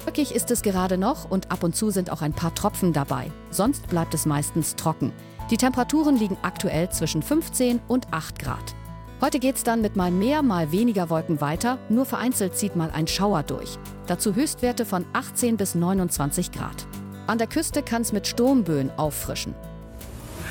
Wolkig ist es gerade noch und ab und zu sind auch ein paar Tropfen dabei. Sonst bleibt es meistens trocken. Die Temperaturen liegen aktuell zwischen 15 und 8 Grad. Heute geht's dann mit mal mehr, mal weniger Wolken weiter. Nur vereinzelt zieht mal ein Schauer durch. Dazu Höchstwerte von 18 bis 29 Grad. An der Küste kann es mit Sturmböen auffrischen.